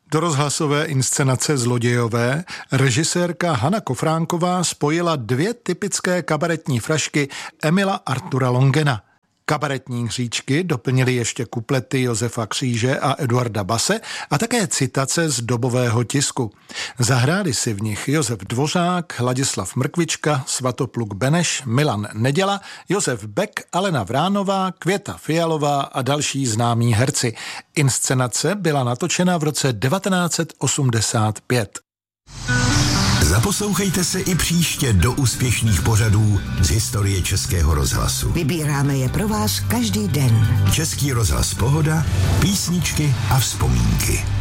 Do rozhlasové inscenace Zlodějové režisérka Hana Kofránková spojila dvě typické kabaretní frašky Emila Artura Longena. Kabaretní hříčky doplnili ještě kuplety Josefa Kříže a Eduarda Base a také citace z dobového tisku. Zahráli si v nich Josef Dvořák, Ladislav Mrkvička, Svatopluk Beneš, Milan Neděla, Josef Beck, Alena Vránová, Květa Fialová a další známí herci. Inscenace byla natočena v roce 1985. Zaposlouchejte se i příště do úspěšných pořadů z historie Českého rozhlasu. Vybíráme je pro vás každý den. Český rozhlas Pohoda, písničky a vzpomínky.